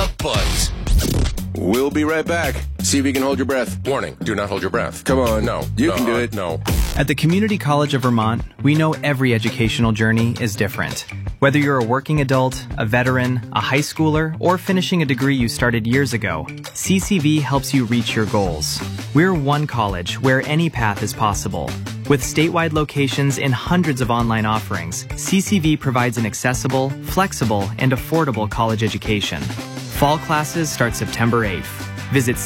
Non-stop buzz. We'll be right back. See if you can hold your breath. Warning, do not hold your breath. Come on. No. You can do it. No. At the Community College of Vermont, we know every educational journey is different. Whether you're a working adult, a veteran, a high schooler, or finishing a degree you started years ago, CCV helps you reach your goals. We're one college where any path is possible. With statewide locations and hundreds of online offerings, CCV provides an accessible, flexible, and affordable college education. Fall classes start September 8th. Visit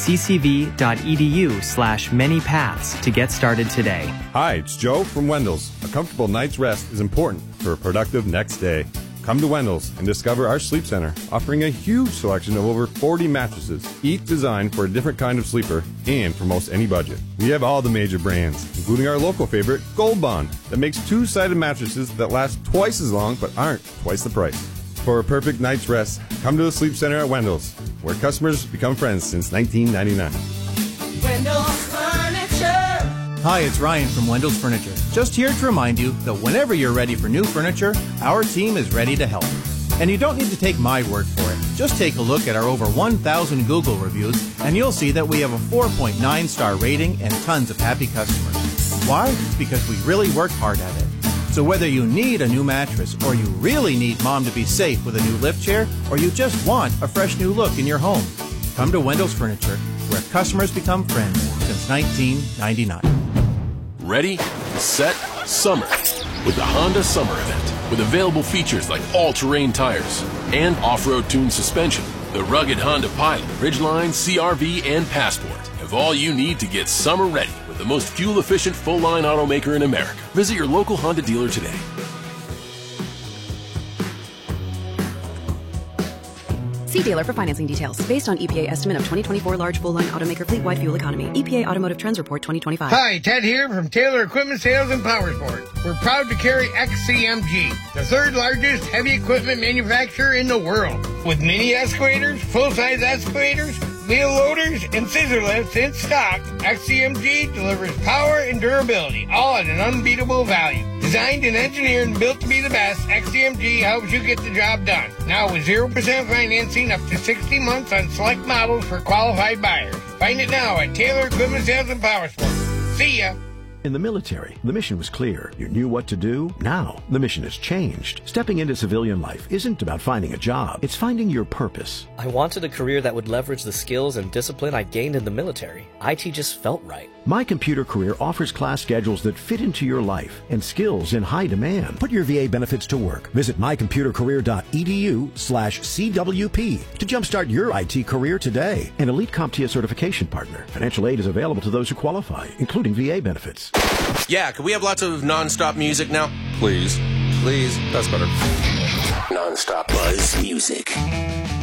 ccv.edu/manypaths to get started today. Hi, it's Joe from Wendell's. A comfortable night's rest is important for a productive next day. Come to Wendell's and discover our sleep center, offering a huge selection of over 40 mattresses, each designed for a different kind of sleeper and for most any budget. We have all the major brands, including our local favorite, Gold Bond, that makes two-sided mattresses that last twice as long but aren't twice the price. For a perfect night's rest, come to the Sleep Center at Wendell's, where customers become friends since 1999. Wendell's Furniture. Hi, it's Ryan from Wendell's Furniture. Just here to remind you that whenever you're ready for new furniture, our team is ready to help. And you don't need to take my word for it. Just take a look at our over 1,000 Google reviews, and you'll see that we have a 4.9-star rating and tons of happy customers. Why? Because we really work hard at it. So whether you need a new mattress, or you really need Mom to be safe with a new lift chair, or you just want a fresh new look in your home, come to Wendell's Furniture, where customers become friends since 1999. Ready, set, summer. With the Honda Summer Event. With available features like all-terrain tires and off-road tuned suspension. The rugged Honda Pilot, Ridgeline, CR-V, and Passport have all you need to get summer ready with the most fuel-efficient full-line automaker in America. Visit your local Honda dealer today. See dealer for financing details. Based on EPA estimate of 2024 large full-line automaker fleet-wide fuel economy. EPA Automotive Trends Report 2025. Hi, Ted here from Taylor Equipment Sales and Powersports. We're proud to carry XCMG, the third largest heavy equipment manufacturer in the world. With mini excavators, full-size excavators, wheel loaders, and scissor lifts in stock, XCMG delivers power and durability, all at an unbeatable value. Designed and engineered and built to be the best, XCMG helps you get the job done. Now with 0% financing up to 60 months on select models for qualified buyers. Find it now at Taylor Equipment Sales and Powersports. See ya. In the military, the mission was clear. You knew what to do. Now, the mission has changed. Stepping into civilian life isn't about finding a job. It's finding your purpose. I wanted a career that would leverage the skills and discipline I gained in the military. IT just felt right. My Computer Career offers class schedules that fit into your life and skills in high demand. Put your VA benefits to work. Visit mycomputercareer.edu/CWP to jumpstart your IT career today. An Elite CompTIA certification partner. Financial aid is available to those who qualify, including VA benefits. Yeah, could we have lots of non-stop music now? Please. Please. That's better. Non-stop buzz music.